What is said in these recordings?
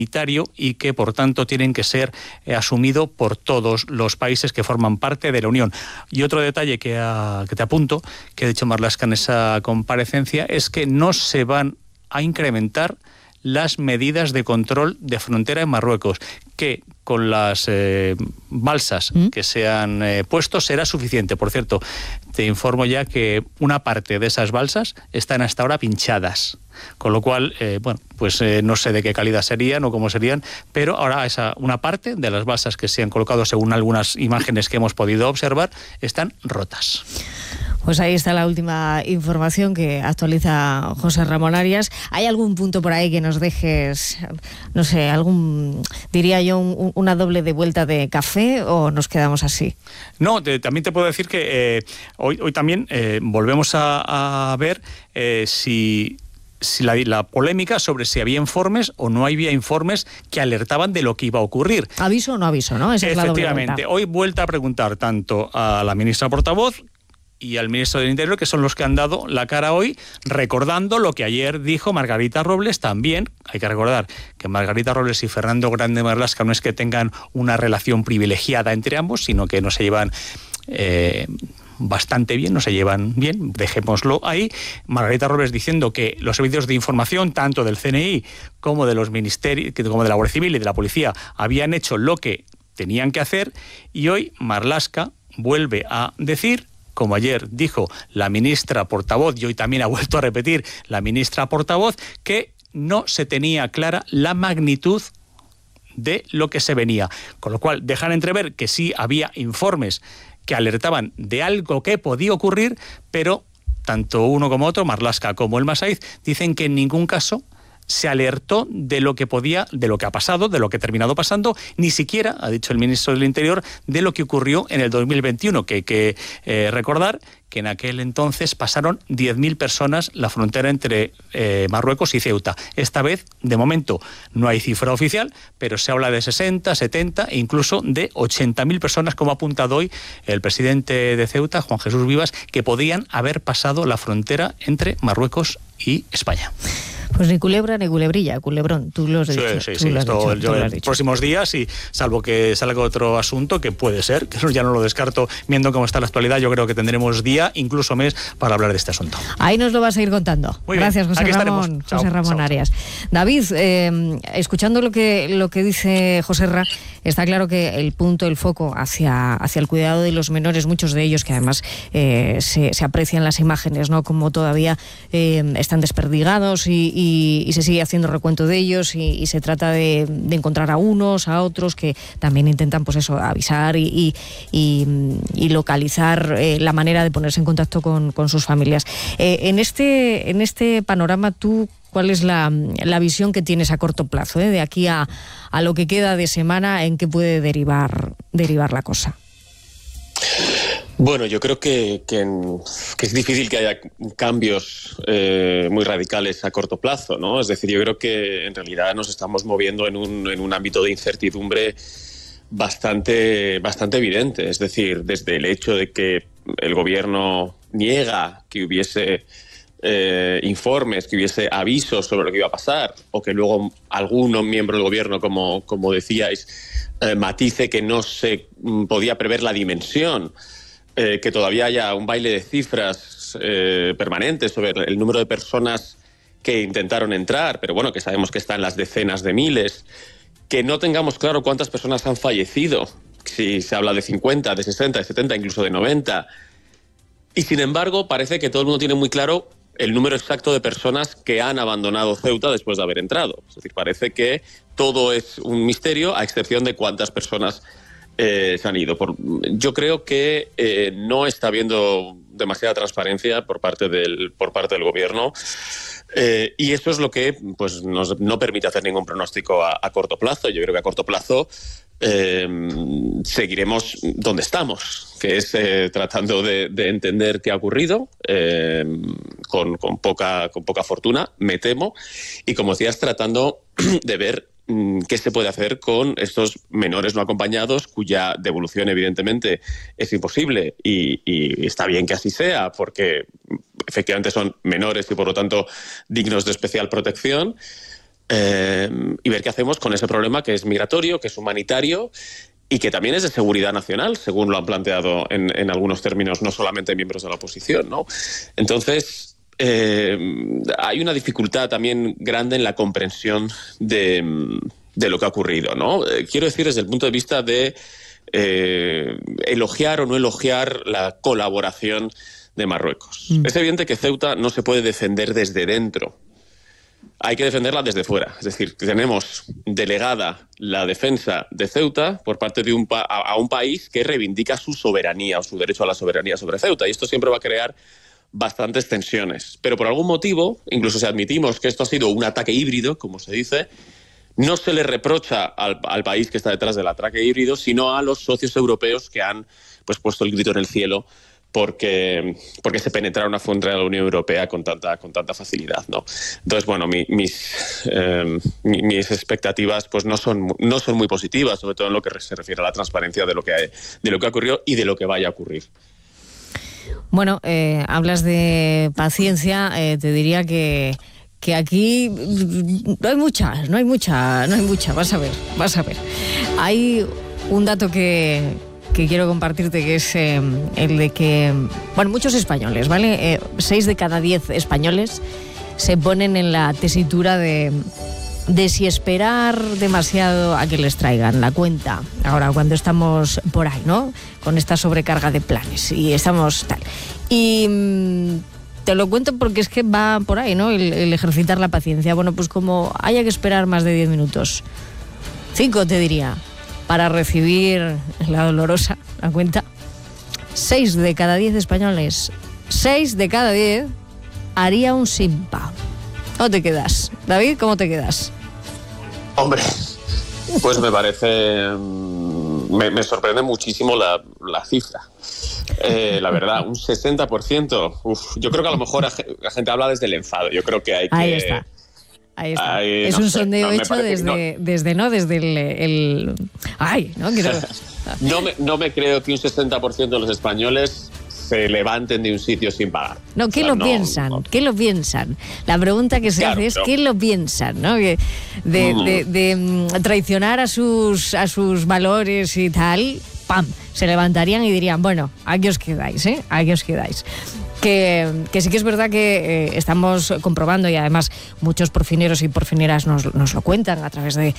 y que por tanto tienen que ser asumido por todos los países que forman parte de la Unión. Y otro detalle que te apunto, que ha dicho Marlaska en esa comparecencia, es que no se van a incrementar las medidas de control de frontera en Marruecos, que con las balsas que se han puesto será suficiente. Por cierto, te informo ya que una parte de esas balsas están hasta ahora pinchadas, con lo cual, no sé de qué calidad serían o cómo serían, pero ahora una parte de las balsas que se han colocado, según algunas imágenes que hemos podido observar, están rotas. Pues ahí está la última información que actualiza José Ramón Arias. ¿Hay algún punto por ahí que nos dejes, no sé, una doble de vuelta de café, o nos quedamos así? No, también te puedo decir que hoy también volvemos a ver si la polémica sobre si había informes o no había informes que alertaban de lo que iba a ocurrir. ¿Aviso o no aviso, no? Esa es la doble vuelta. Efectivamente. Hoy vuelta a preguntar tanto a la ministra portavoz y al ministro del Interior, que son los que han dado la cara hoy, recordando lo que ayer dijo Margarita Robles. También hay que recordar que Margarita Robles y Fernando Grande Marlaska no es que tengan una relación privilegiada entre ambos, sino que no se llevan bastante bien, no se llevan bien, dejémoslo ahí. Margarita Robles diciendo que los servicios de información, tanto del CNI como de los ministerios, como de la Guardia Civil y de la Policía, habían hecho lo que tenían que hacer, y hoy Marlaska vuelve a decir, como ayer dijo la ministra portavoz, y hoy también ha vuelto a repetir la ministra portavoz, que no se tenía clara la magnitud de lo que se venía. Con lo cual dejan entrever que sí había informes que alertaban de algo que podía ocurrir, pero tanto uno como otro, Marlaska como el Masaiz, dicen que en ningún caso se alertó de lo que ha pasado, de lo que ha terminado pasando, ni siquiera, ha dicho el ministro del Interior, de lo que ocurrió en el 2021, que hay que recordar que en aquel entonces pasaron 10.000 personas la frontera entre Marruecos y Ceuta. Esta vez, de momento, no hay cifra oficial, pero se habla de 60, 70 e incluso de 80.000 personas, como ha apuntado hoy el presidente de Ceuta, Juan Jesús Vivas, que podían haber pasado la frontera entre Marruecos y España. Pues ni culebra ni culebrilla, culebrón, tú lo has dicho. Sí, esto en próximos días, y salvo que salga otro asunto, que puede ser, que ya no lo descarto, viendo cómo está la actualidad, yo creo que tendremos día, incluso mes, para hablar de este asunto. Ahí nos lo vas a ir contando. Muy Gracias, bien. José Ramón. José Ramón Arias. David, escuchando lo que dice José Ra, está claro que el punto, el foco hacia el cuidado de los menores, muchos de ellos que además se aprecian las imágenes, ¿no? Como todavía están desperdigados y se sigue haciendo recuento de ellos, y se trata de encontrar a unos, a otros que también intentan, pues eso, avisar y localizar la manera de ponerse en contacto con sus familias. En este panorama, tú, ¿cuál es la visión que tienes a corto plazo, de aquí a lo que queda de semana? ¿En qué puede derivar la cosa? Bueno, yo creo que es difícil que haya cambios muy radicales a corto plazo, ¿no? Es decir, yo creo que en realidad nos estamos moviendo en un ámbito de incertidumbre bastante evidente. Es decir, desde el hecho de que el gobierno niega que hubiese informes, que hubiese avisos sobre lo que iba a pasar, o que luego algún miembro del gobierno, como decíais, matice que no se podía prever la dimensión, que todavía haya un baile de cifras permanentes sobre el número de personas que intentaron entrar, pero bueno, que sabemos que está en las decenas de miles, que no tengamos claro cuántas personas han fallecido, si se habla de 50, de 60, de 70, incluso de 90, y sin embargo parece que todo el mundo tiene muy claro el número exacto de personas que han abandonado Ceuta después de haber entrado. Es decir, parece que todo es un misterio, a excepción de cuántas personas se han ido. Yo creo que no está habiendo demasiada transparencia por parte del gobierno, y eso es lo que pues no permite hacer ningún pronóstico a corto plazo. Yo creo que a corto plazo seguiremos donde estamos, que es tratando de entender qué ha ocurrido, con poca fortuna, me temo, y como decías, tratando de ver qué se puede hacer con estos menores no acompañados, cuya devolución evidentemente es imposible, y está bien que así sea, porque efectivamente son menores y por lo tanto dignos de especial protección. y ver qué hacemos con ese problema que es migratorio, que es humanitario y que también es de seguridad nacional, según lo han planteado en algunos términos, no solamente miembros de la oposición, ¿no? Entonces, hay una dificultad también grande en la comprensión de lo que ha ocurrido, ¿no? Quiero decir, desde el punto de vista de elogiar o no elogiar la colaboración de Marruecos. Es evidente que Ceuta no se puede defender desde dentro. Hay que defenderla desde fuera. Es decir, tenemos delegada la defensa de Ceuta por parte de un país que reivindica su soberanía o su derecho a la soberanía sobre Ceuta. Y esto siempre va a crear bastantes tensiones. Pero por algún motivo, incluso si admitimos que esto ha sido un ataque híbrido, como se dice, no se le reprocha al país que está detrás del ataque híbrido, sino a los socios europeos que han puesto el grito en el cielo porque se penetraron a fondo de la Unión Europea con tanta facilidad, ¿no? Entonces, bueno, mis expectativas pues no son muy positivas, sobre todo en lo que se refiere a la transparencia de lo que ha ocurrido y de lo que vaya a ocurrir. Bueno, hablas de paciencia, te diría que aquí no hay mucha, vas a ver. Hay un dato que quiero compartirte, que es el de que, bueno, muchos españoles, ¿vale? 6 de cada 10 españoles se ponen en la tesitura de si esperar demasiado a que les traigan la cuenta, ahora cuando estamos por ahí, ¿no? Con esta sobrecarga de planes y estamos tal. Y te lo cuento porque es que va por ahí, ¿no? El ejercitar la paciencia. Bueno, pues como haya que esperar más de 10 minutos, 5 te diría, para recibir la dolorosa, la cuenta, 6 de cada 10 españoles, 6 de cada 10 haría un simpa. ¿Cómo te quedas? David, ¿cómo te quedas? Hombre, pues me parece... Me sorprende muchísimo la cifra. La verdad, un 60%. Yo creo que a lo mejor la gente habla desde el enfado. Yo creo que hay que... Ahí está. Es un sondeo hecho desde el... ¡Ay! ¿no? No me creo que un 60% de los españoles se levanten de un sitio sin pagar. No, ¿qué lo piensan? ¿Qué lo piensan? La pregunta que se hace es ¿qué lo piensan? ¿No? De traicionar a sus valores y tal, ¡pam! Se levantarían y dirían, bueno, aquí os quedáis, ¿eh? Aquí os quedáis. Que sí que es verdad que estamos comprobando, y además muchos porfineros y porfineras nos lo cuentan a través de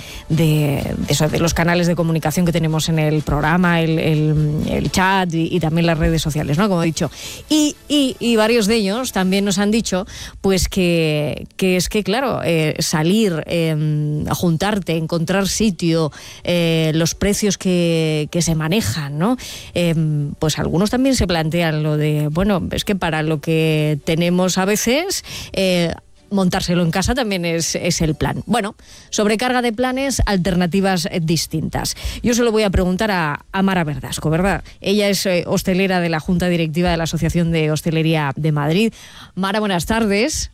los canales de comunicación que tenemos en el programa, el chat y también las redes sociales, ¿no? Como he dicho. Y varios de ellos también nos han dicho pues que es que, claro, salir, juntarte, encontrar sitio, los precios que se manejan, ¿no? Pues algunos también se plantean lo de, bueno, es que para lo que tenemos a veces, montárselo en casa también es el plan. Bueno, sobrecarga de planes, alternativas distintas. Yo se lo voy a preguntar a Mara Verdasco, ¿verdad? Ella es hostelera de la Junta Directiva de la Asociación de Hostelería de Madrid. Mara, buenas tardes.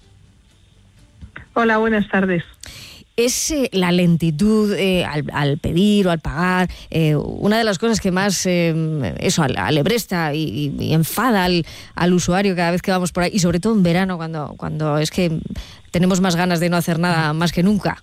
Hola, buenas tardes. ¿Es la lentitud al pedir o al pagar una de las cosas que más alebresta y enfada al usuario cada vez que vamos por ahí, y sobre todo en verano cuando es que tenemos más ganas de no hacer nada más que nunca?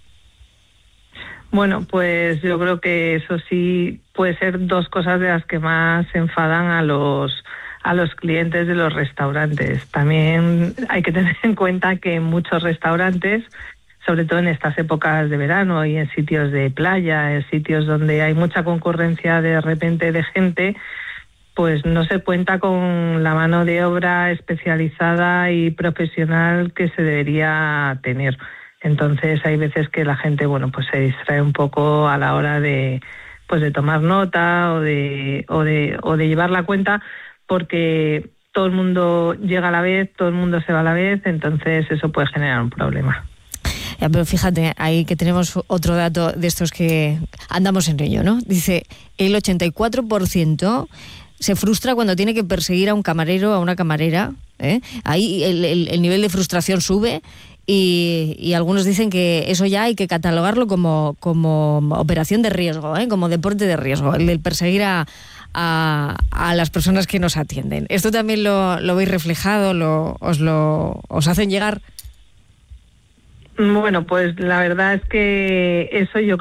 Bueno, pues yo creo que eso sí puede ser dos cosas de las que más enfadan a los clientes de los restaurantes. También hay que tener en cuenta que en muchos restaurantes, sobre todo en estas épocas de verano y en sitios de playa, en sitios donde hay mucha concurrencia de repente de gente, pues no se cuenta con la mano de obra especializada y profesional que se debería tener. Entonces hay veces que la gente, bueno, pues se distrae un poco a la hora de tomar nota o de llevar la cuenta, porque todo el mundo llega a la vez, todo el mundo se va a la vez, entonces eso puede generar un problema. Ya, pero fíjate, ahí que tenemos otro dato de estos que andamos en ello, ¿no? Dice, el 84% se frustra cuando tiene que perseguir a un camarero o a una camarera, ¿eh? Ahí el nivel de frustración sube y algunos dicen que eso ya hay que catalogarlo como operación de riesgo, ¿eh? Como deporte de riesgo, el del perseguir a las personas que nos atienden. ¿Esto también lo veis reflejado? ¿Os hacen llegar? Bueno, pues la verdad es que eso yo creo